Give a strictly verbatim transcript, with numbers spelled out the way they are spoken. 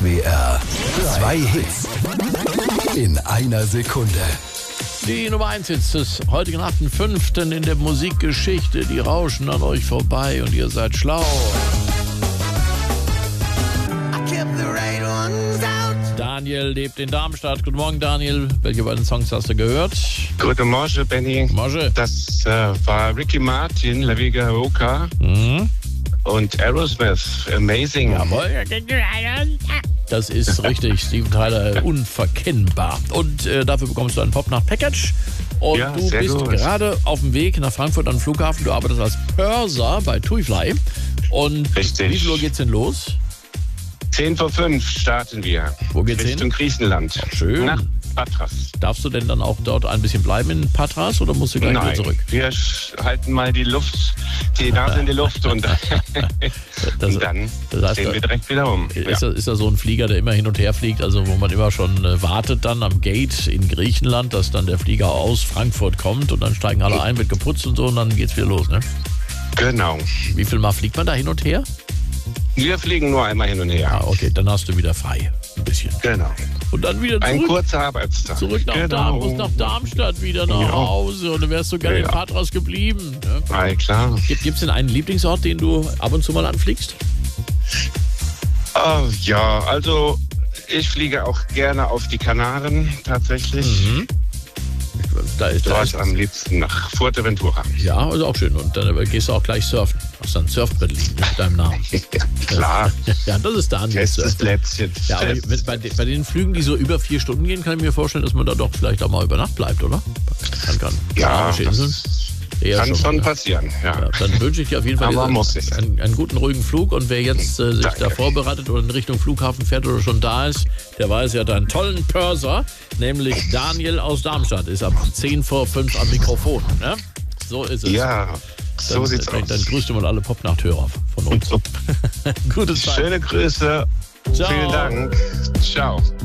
W R. Zwei Hits in einer Sekunde. Die Nummer eins Hits des heutigen achten fünften in der Musikgeschichte. Die rauschen an euch vorbei und ihr seid schlau. Daniel lebt in Darmstadt. Guten Morgen, Daniel. Welche beiden Songs hast du gehört? Guten Morgen, Benny. Morgen. Das äh, war Ricky Martin, La Viga Roca Mhm. und Aerosmith, Amazing. Jawohl. Das ist richtig, Steven Tyler, unverkennbar. Und äh, dafür bekommst du ein Pop-Nacht-Package. Und Ja, du sehr bist gut. gerade auf dem Weg nach Frankfurt an den Flughafen. Du arbeitest als Purser bei TuiFly. Und Richtig. wie viel Uhr geht's denn los? Zehn vor fünf starten wir. Wo geht's Richtung hin? Griechenland. Schön. Nach Patras. Darfst du denn dann auch dort ein bisschen bleiben in Patras oder musst du gleich Nein, wieder zurück? wir sch- halten mal die Luft, die Nase in die Luft und, Das, und dann das heißt, drehen wir direkt wieder um. Ist, Ja. das, ist das so ein Flieger, der immer hin und her fliegt, also wo man immer schon äh, wartet dann am Gate in Griechenland, dass dann der Flieger aus Frankfurt kommt und dann steigen alle ein, wird geputzt und so und dann geht's wieder los, ne? Genau. Wie viel Mal fliegt man da hin und her? Wir fliegen nur einmal hin und her. Ah, okay, dann hast du wieder frei. Ein bisschen. Genau. Und dann wieder Ein zurück, kurzer Arbeitstag. zurück nach, genau. Darm, musst nach Darmstadt wieder nach Ja. Hause und dann wärst du gerne Ja. in Patras geblieben. Ne? All klar. Gibt es denn einen Lieblingsort, den du ab und zu mal anfliegst? Oh, ja, also ich fliege auch gerne auf die Kanaren tatsächlich. Mhm. Da ist, da Dort ist, am liebsten nach Fuerteventura. ja, ist auch schön. Und dann gehst du auch gleich surfen. Hast dann ein Surfbrett liegen mit deinem Namen. Ja, klar. Ja, das ist Daniel. Festes Plätzchen. Ja, aber Festes. bei, bei den Flügen, die so über vier Stunden gehen, kann ich mir vorstellen, dass man da doch vielleicht auch mal über Nacht bleibt, oder? Kann, kann. Ja, Arabische Inseln? das Eher kann schon ne? passieren. Ja. Ja, dann wünsche ich dir auf jeden Fall Aber einen, muss nicht. einen, einen guten, ruhigen Flug. Und wer jetzt äh, sich Danke. da vorbereitet oder in Richtung Flughafen fährt oder schon da ist, der weiß ja deinen tollen Purser, nämlich Daniel aus Darmstadt, ist ab zehn vor fünf am Mikrofon. Ne? So ist es. Ja, so dann, sieht's dann, aus. Dann grüßt du mal alle Pop-Nachthörer von uns. Gute Zeit. Schöne Grüße. Ciao. Vielen Dank. Ciao.